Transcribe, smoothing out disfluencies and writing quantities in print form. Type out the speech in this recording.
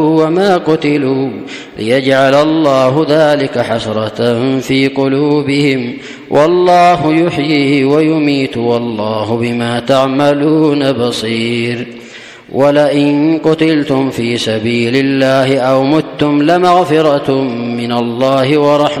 وما قتلوا ليجعل الله ذلك حسرة في قلوبهم، والله يحيي ويميت والله بما تعملون بصير. ولئن قتلتم في سبيل الله أو متم لمغفرة من الله ورحمة